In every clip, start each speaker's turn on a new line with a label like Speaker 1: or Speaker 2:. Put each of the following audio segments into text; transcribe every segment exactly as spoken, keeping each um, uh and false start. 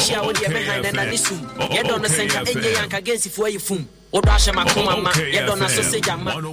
Speaker 1: share with the behind and Anisum. You don't know Santa Enye Yank against if you fum. Or Dasha Makuma, you don't know sausage and man.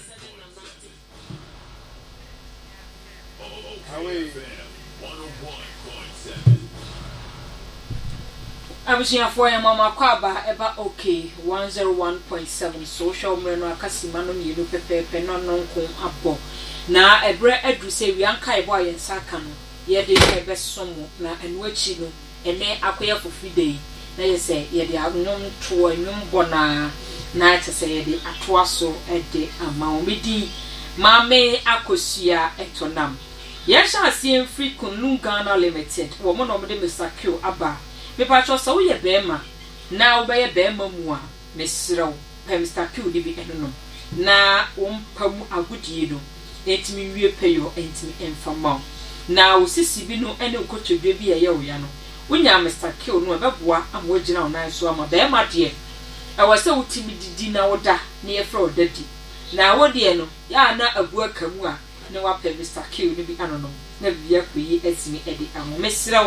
Speaker 2: I was here for Mama Kwaba ever okay one oh one point seven social mreno akasimano mienu pepepe no nonko abo na ebre edu se wi anka ebo ayensa no ye de ebe somo na enu achi no ene akoya fofide na ye se ye de anom to anum bona na te se ye de atoa so e de ama omedi mame akosua etonam ye sha asien free kunu Ghana limited wo mo no mo de mesakio aba me pacho so ye bema na wo be bema mu a mesrew pemsta Q de bi eno no na wo mpamu agudie do etimi wie peyo etimi enfama na wo sisi bi no ene ukotodwe bi ye wo ya no wonya Mister Q no beboa amogina onan so ama bema de e wo se utimi didi na wo da na ye fra odadi na wo de no ya na abu akamu a ne wa pe Mister Q ne bi anono na bia koyi etimi edi amo mesrew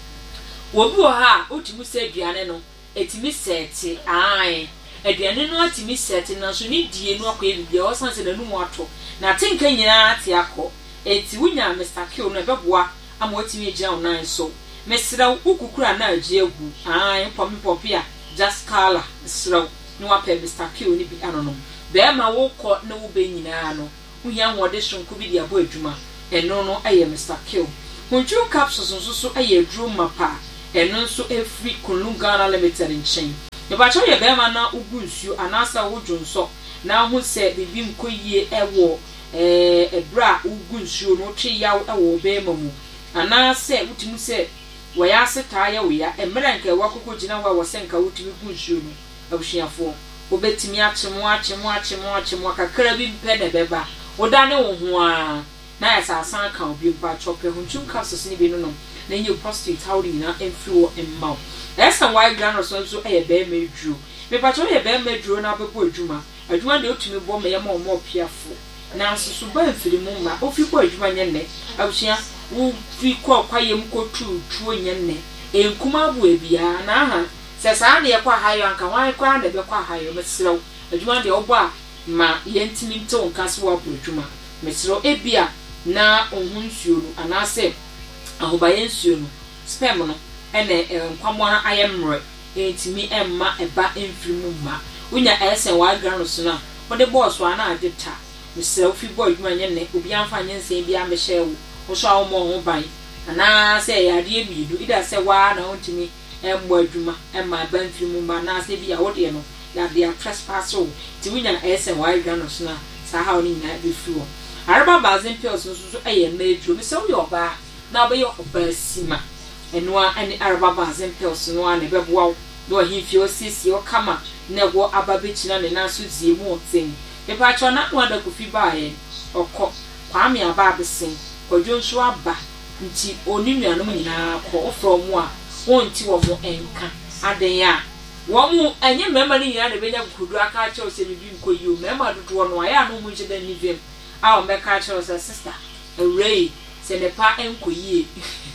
Speaker 2: obi wo ha otimi se aduane no etimi sete ai aduane no atimi sete na so ni die no akoye bibia o sanse na nu ato na tinka nyina ate akọ eti wunya Mister Q no beboa ama otimi agina onan so mesra ukukura na agi agu ai pomi popia just kala mesra ni wa pe Mister Q ni bi anono be ma wo kọ na wo be nyina no wuhia nwode sonko bi dia bo adwuma eno no aye Mister Q hunju capsules nso so aye adru mapa eno nso efri Kunu Ghana limited nchen ye ba cho ye be ma na ugu nsuo anasa wodwo nso na hu se bibi nkoyie ewo eh ebra ugu nsuo no twe yaw ewo be ma mu anase wutimu se waya seta ya we ya emra nka wakoko gina wa wosenka wutimi gu nsuo no abusuafo obetimi achemo achemo achemo achemo kakra bi mpe na beba oda ne wo ho a na ya sasan kan obi mpa chope hunchum capsules ni bi no no na nyi prostate howdy na enfluo emma esa why gran so so e be medru me pa cho e be medru na bebo adwuma adwuma de otumi bo me yema omo piafo na nsusu ba mfiri mu ma ofi ko adwuma nye ne abusia wo fi ko kwayem ko tu tuo nye ne enkuma bu ebia na ha se sa na ye kwa hayo anka wan kwa na be kwa hayo mesrew adwuma de obo a ma yentimi nto nkaso wa bu adwuma mesrew ebia na ohun nsuo no anase ahobaye nsuo no sperm no ene nkwamona ayemre entimi emma eba enfirimu ma unya esen wa gran so na wo de boss wa na adeta mesrew fi boy dwuma nye ne obi amfa nye nsen bia mehye wo wo so awo mo ho ban ana se yade emidu ida se wa na ontimi embo adwuma emma eba enfirimu ma na se bia wo de no ya de trespass o ti unya esen wa gran so na sa ha oni na be fi wo araba bazin pills so so eye medru me se wo yo ba na be yo obasima enwa ani araba bazin pills no an be boa do himfi o sisi o kama na go ababechina ne na so zie mu oten me pa cho na no da kofi baaye okọ kwame aba abesen kodwo nso aba nti oni nuanom nyina ko from a wonti wo mo enka aden ya wo mu enye mema ni nyina de benya kudu aka cha o se bibi nkoyi o mema dodo no aya no mu jeda ni vem a o meka cha o se sister array se ne pa enkoyi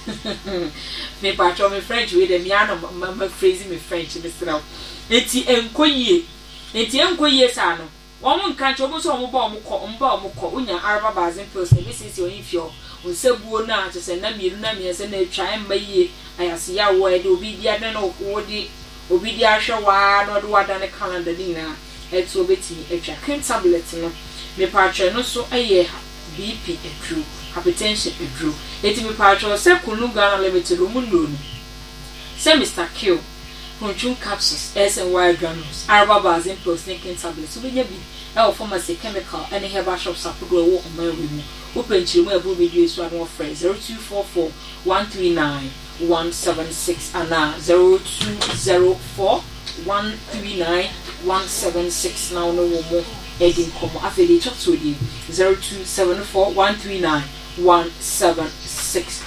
Speaker 2: me pa cho me French we de mi ano ma phrase me French me sraw enti enkoyi enti enkoyi sa no wo mu nka cha o mo so mo ba mo ko mba mo ko unya araba bazin pills ne sisi o infio unsebuo na atse na miru na miese na atwa emma yie ayase ya wo ede obi dia ne no wo di obi dia hwe wa no de wada ne calendar ni na eto obeti atwa kin tablet no me patche no so eye B P edru hypertension edru eti me patche se Kunu Ghana limited mu ndonu se Mister Q hunchun capsules S and Y granules araba bazin plus kin tablet so be nya bi e o pharmacy chemical any herbal shop sapodo wo oman we mu open chirimu ebu video so an offer zero two four four one three nine one seven six and zero two zero four one three nine one seven six now no more heading come after talk to you zero two seven four one three nine one seven six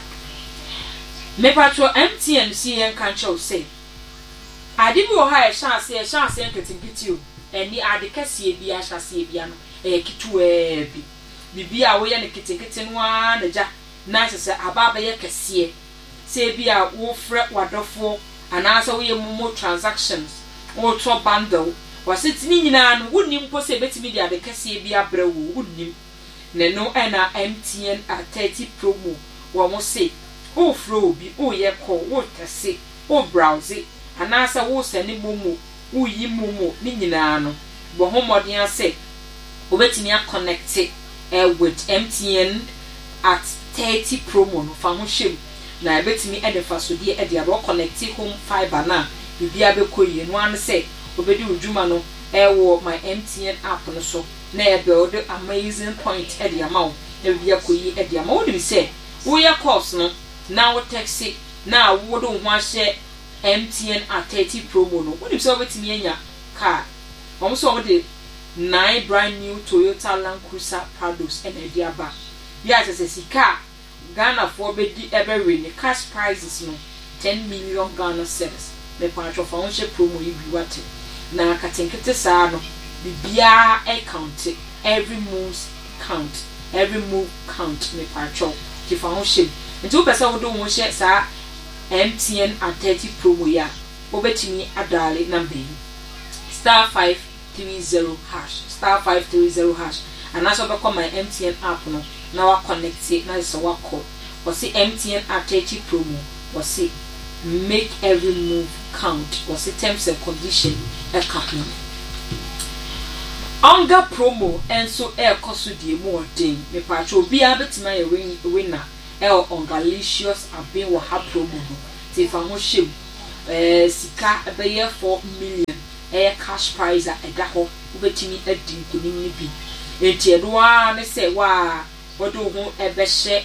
Speaker 2: me patro M T N C en kan show say ade bi wo ha e chance e chance en ketinkiti o eni ade kase bi a chance bi ano e kitu e bi bibi a wo ye ne kitinkiti no a na ja na sese ababa ye kase se bi a wo frɛ wadofo anaasɛ woyɛ momo transactions wotɔ bundle wasɛti ni nyinaa no wonnim po sɛ betimi de ade kɛseɛ bi abrɛ wo wonnim ne no ɛna M T N at thirty promo wo mo se o fro obi o yɛ kɔ wo tese o browse anaasɛ wo sɛne momo wo yi momo ni nyinaa no bo ho modern ase obetimi a connect eh, with M T N at thirty promo no fa ho hwem na ebetimi e de fa so de e de abo connect home fiber na bibia be koyi no an say obedi udwuma no e wo my M T N app no so na e build amazing point e de ama wo na bibia koyi e de ama wo dem say wo ye course no na wo taxi na wo do ho ahye M T N at thirty promo no wo dem say obetimi anya car omo so de nine brand new Toyota Land Cruiser Prados and Ediaba. Yes, as a sika Ghana for bedi ever win cash prizes no ten million Ghana cedis. The part of ownership promo you be what na katenkete sa no bibia e count every move count every move count me patrol the ownership nti person wo do wo share sa M T N at thirty promo ya obetimi adale number star five three zero hash star five three zero hash and as I come my M T N app no now I connect it now is a work call or see M T N at thirty promo or see make every move count or see terms and condition a couple Onga promo and so air cost the more thing me patcho be able to my win winner el ongalicious abin wa ha promo no te fa ho hjem eh sika be four million a cash prize at a daho, betting a deep in the enti edoa ne se wa wodo ho ebe hye